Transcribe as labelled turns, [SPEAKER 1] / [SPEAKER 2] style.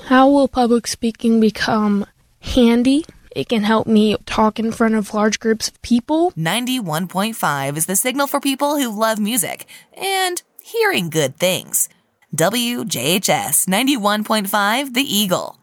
[SPEAKER 1] How will public speaking become handy? It can help me talk in front of large groups of people.
[SPEAKER 2] 91.5 is the signal for people who love music and hearing good things. WJHS 91.5, The Eagle.